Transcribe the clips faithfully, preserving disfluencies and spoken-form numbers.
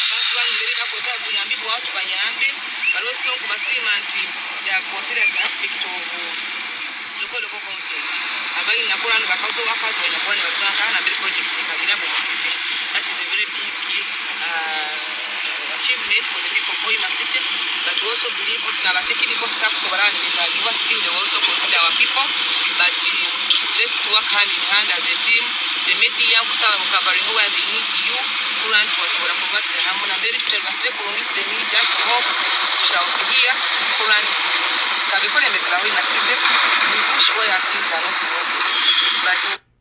kubangira kota kuyambi kwa watu banyambi balosio kubasima nti ya consider aspect of local local content abai nakora ndakazo wakazo na kwa ndakaka na project kabila kwa city. That is a very big uh, achievement for the people of Hoima City, but we also believe that our technical staff so around the university they also consider our people, but uh, let's work hand in hand as a team. The media kusaba mukavariho where they need you kurant washobora kubatira hamwe na mbere tutabasire kurungisa the need just to hope shall here kurant kabikole mesela Hoima City we push where things are not working, but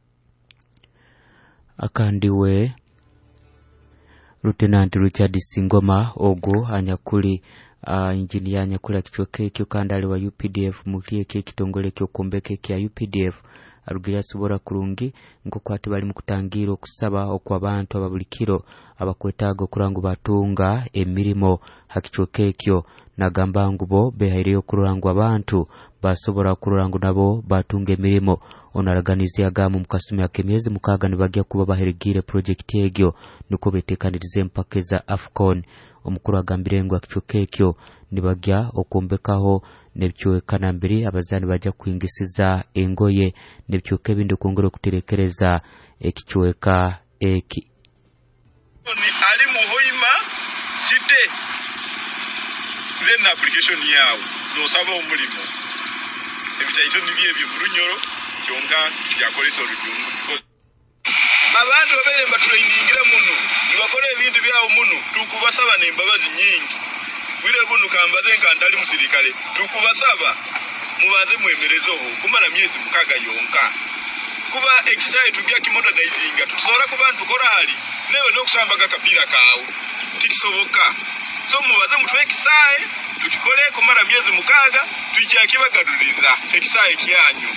akandiwe Lieutenant Richard Singoma ogo anyakuli uh, engineer anyakula kichweke kyo kandali wa U P D F mutie ke kitongole kyo kombeke kya U P D F arugira subora kurungi ngo kwati bali mukutangira okusaba okwabantu ababulikiro abakwetaga okurangu batunga emirimo hakichweke kyo nagamba ngubo behairiyo kurangu abantu basobora kurangu nabo batunga emirimo onaraganizia gamu mukasumi akemyezi mukaga nibagya kuba baherigire project egyo nuko betekanirize mpake za Afcon omukuru agambirengo akichokekyo nibagya okumbekaho nebyokana mbiri abazani bajya kwingisiza engoye nebyoke bindi kongoro kuterekereza ekichweka eki ni ali mu Hoima City then application yawo no saba omulimo ebitaito nibye byo burunyoro kyonga yakolesa olujungu abantu babere mbatulindingira muno nibakole ebintu byawo muno tukubasaba nembabazi nyingi wile bunu kambaze nkandali musirikale tukubasaba mubaze mwemerezoho kumala myezi mukaga yonka kuba excited tubya kimoto daizinga tusora ku bantu korali newe nokusambaga kapira kawo tikisoboka so mubaze mutwe excited tukikole kumala myezi mukaga tujya kibagaduriza excited kyanyu.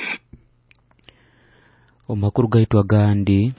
Omakuru gaitwa gandi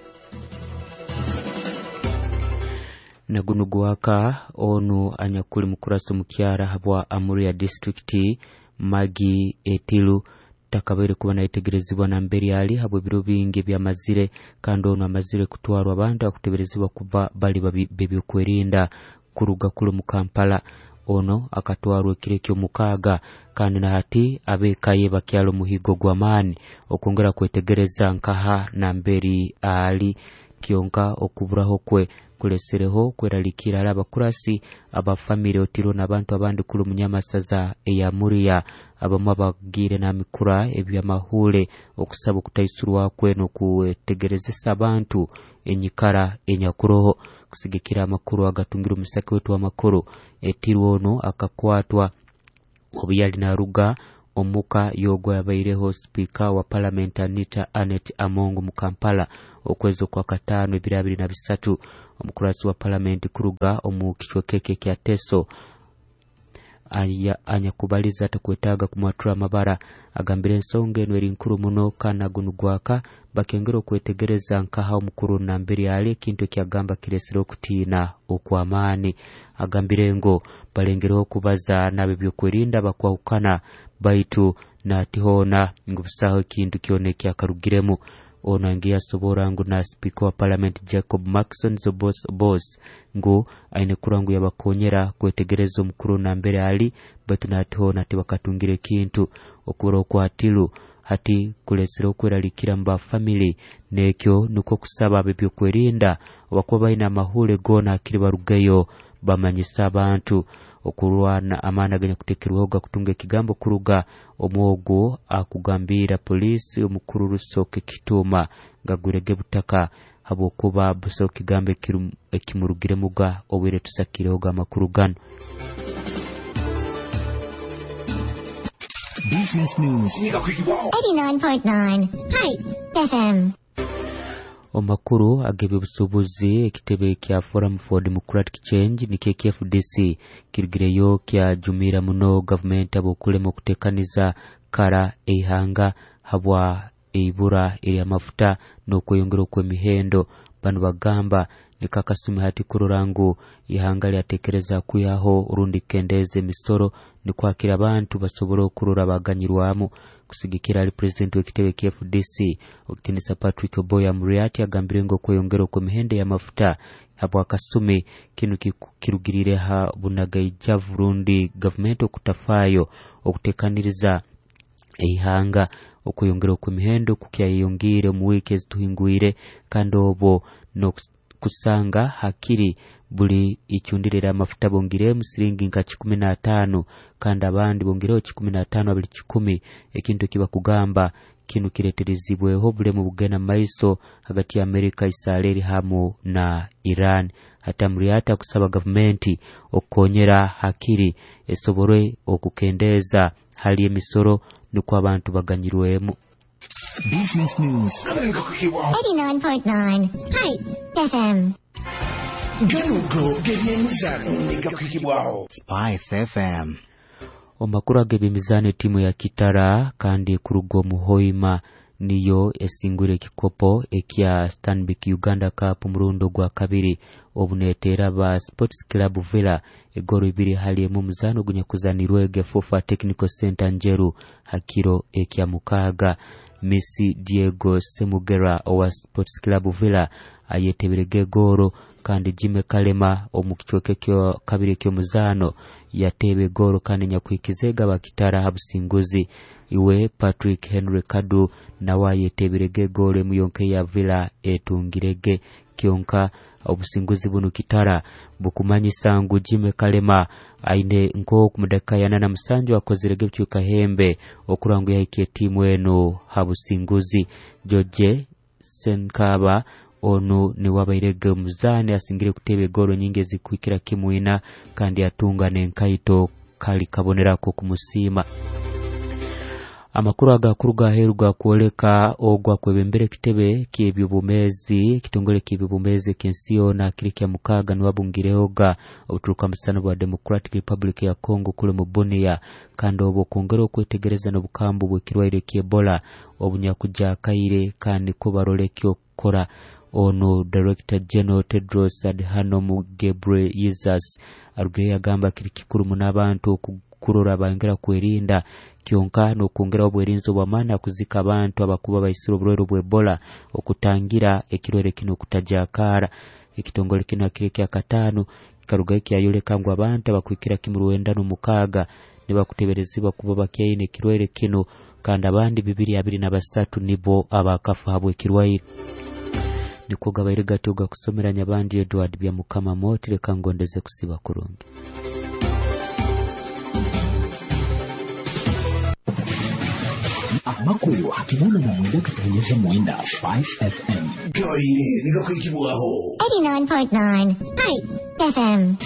nagunugwaka onu anyakuli mukurasto mukyara habwa Amuria district Magi Etilu takabere kuba naitegerezibwa na mbere yali habwe biro bingi bya mazire kandi onu amazire kutwarwa abantu akuteberezibwa kuba bali babyo kwerinda kuruga kulu mu Kampala ono akatwarwa kirekyo mukaga kandi na hati abekaye bakyalo muhigo gwamani okongera kwetegereza nkaha na mberi ali kyonka okuburaho kwe kulesereho kweralikira abakurasi abafamily otiro nabantu abandi kulu munyamasaza eya Muria abamwe bagire na mikura ebyamahule okusaba kutaisurwa kwe no kutegerezesa abantu enyikara enyakuroho kusigikira amakuru agatungira umusaki wetu wa makuru etirono akakwatwa obuyali na ruga omuka yogo yabaireho speaker wa parliament Anita Anet Amongo mu Kampala okwezo kwa katano ebirabiri na bisatu omukurasi wa parliament kuruga omu kichwekeke kya Teso aya anyakubaliza takwetaga kumwatura mabara agambire nsonge eno eri nkuru muno kana gunugwaka bakengero kwetegereza nkaha omukuru na mbere yali kintu kyagamba kiresero okutina okwamani agambire ngo balengero kubaza nabe byokwerinda bakwahukana baitu na tihona ngubusaho kintu kyoneke akarugiremu onangia sobora ngo na speaker wa parliament Jacob Maxson Zobos boss ngo aine kurangu yabakonyera kwetegereza omukuru na mbere ali baitu na tihona tibakatungire kintu okuro kwa tilu hati kulesero kweralikira mba family nekyo nuko kusaba bebyo kwerinda wakuba ina mahule gona akiri barugayo bamanyisa abantu okurwana amana ganya kutekerwaga kutunga kigambo kuruga omwogo akugambira polisi omukuru rusoke kituma ngagurege butaka habo kuba buso kigambe kimurugire muga obwire tusakireho amakuru gano. Business News eighty-nine point nine Hype F M. Omakuru agebe busubuzi ekitebe kya Forum for Democratic Change ni K F D C kirgireyo kya jumira muno government abokulemo kutekaniza kara ehanga habwa eibura eri amafuta no kweyongera kwe mihendo banu bagamba nikakasumi hati kururangu ihanga lyatekereza kuyaho urundi kendeze misoro ni kwakira abantu basobora kurura baganyirwamu kusigikira ali president w'ekitebe K F D C okutinisa Patrick Oboya Muriati agambire ngo kweyongera ku mihende ya mafuta habwa kasumi kinu kirugirire ha bunagaija Burundi government okutafayo okutekaniriza eihanga okuyongera ku mihendo kukyayongire mu wiki zituhinguire kandi obo no kusanga hakiri buli icyundirira amafuta bongire musiringi nka kumi na tano kandi abandi bongireho kumi na tano abiri kumi ekintu kiba kugamba kinu kireterezibweho bule mu bugena maiso hagati ya Amerika Israeli hamu na Iran hata mriata kusaba government okonyera hakiri esobore okukendeza hali emisoro nuko abantu baganyirwemo. Business News eighty-nine point nine Hype F M. Ganuko gebyemizano zigakukibwaho Spice F M. Omakuru agebimizane timu ya Kitara kandi kurugo muhoima niyo esingure kikopo ekya Stanbic Uganda Cup murundo gwa kabiri obunetera ba Sports Club Villa egoro ibiri hali mu muzano gunyakuzanirwege Fofa Technical Center Njeru hakiro ekya mukaga Messi Diego Semugera owa Sports Club Villa ayetebirege goro kandi Jime Kalema omukichweke kyo kabiri kyo muzano yatebe goro kandi nyakwikizega bakitara habusinguzi iwe Patrick Henry Kadu nawa yetebirege goro muyonke ya Villa etungirege kionka obusinguzi bunu Kitara bukumanyi sangu Jime Kalema aine nko kumudaka yanana musanjo akozirege byuka hembe okurangu yaikie timu eno habusinguzi George Senkaba onu ni wabairege muzane asingire kutebe goro nyingi zikuikira kimuina kandi atunga nenkaito kali kabonerako kumusima. Amakuru agakuruga heruga kuoleka ogwa kwebembere kitebe kiebibumezi kitongole kiebibumezi kensio na kiriki ya mukaga nwabungireoga uturuka msana wa Democratic Republic ya Congo kule Mubunia kando obo kongero kwetegereza no bukambu bwekirwaire kiebola obunyakuja kaire kandi ko barole kyo kora ono Director General Tedros Adhanom Ghebreyesus arugire agamba kirikikuru munabantu kurora bangera kwerinda kionka no kongera obwerinzo bwamana kuzika abantu abakuba bayisiro bulwero bwebola okutangira ekirwere kino kutajakara ekitongole kino akireke akatano karuga iki ayole kangwa abantu abakwikira kimuruwenda no mukaga nibakuteberezibwa kuba bakyaine kirwere kino kandi abandi bibiri abiri na basatu nibo abakafa habwe kirwaire nikoga bayirega tuga kusomeranya abandi Edward bya mukama motire kangondeze kusiba kurungi. Amakuru hakibona na mwenda katanyeza mwenda Spice F M. Gaire nigakwikibuaho eighty-nine point nine Hype F M.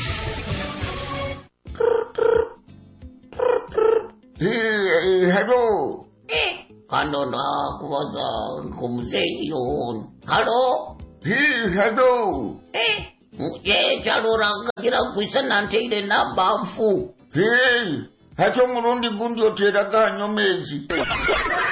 Hey, hello. Eh, kanona kuwaza kumzei yon. Hello. Hey, hello. Eh, muje chalora ngira kuisana nteile namba mfu. Hey, hacho murundi gundi otera ganyo mezi.